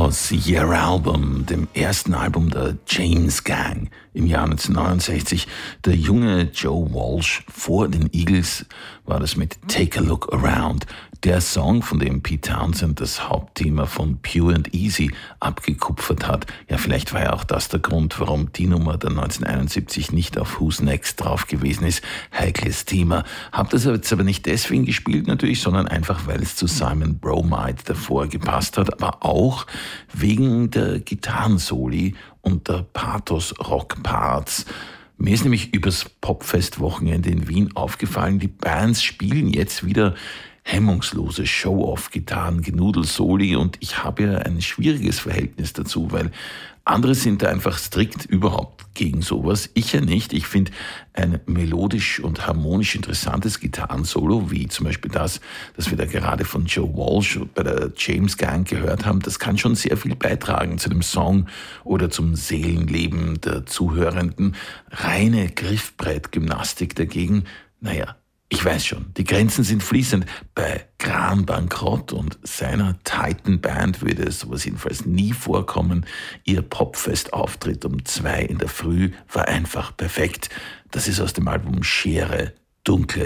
Aus Your Album, dem ersten Album der James Gang im Jahr 1969. Der junge Joe Walsh vor den Eagles war das mit Take a Look Around. Der Song, von dem Pete Townsend das Hauptthema von Pure and Easy abgekupfert hat. Ja, vielleicht war ja auch das der Grund, warum die Nummer der 1971 nicht auf Who's Next drauf gewesen ist. Heikles Thema. Hab das jetzt aber nicht deswegen gespielt natürlich, sondern einfach, weil es zu Simon Bromide davor gepasst hat, aber auch wegen der Gitarrensoli und der Pathos-Rock-Parts. Mir ist nämlich übers Popfest-Wochenende in Wien aufgefallen, die Bands spielen jetzt wieder hemmungslose Show-Off-Gitarren, Genudel-Soli, und ich habe ja ein schwieriges Verhältnis dazu, weil andere sind da einfach strikt überhaupt gegen sowas. Ich ja nicht. Ich finde ein melodisch und harmonisch interessantes Gitarrensolo, wie zum Beispiel das wir da gerade von Joe Walsh bei der James Gang gehört haben, das kann schon sehr viel beitragen zu dem Song oder zum Seelenleben der Zuhörenden. Reine Griffbrettgymnastik dagegen, naja, ich weiß schon, die Grenzen sind fließend. Bei Gran Bankrott und seiner Titan-Band würde sowas jedenfalls nie vorkommen. Ihr Popfest-Auftritt um 2 in der Früh war einfach perfekt. Das ist aus dem Album Schere, Dunkle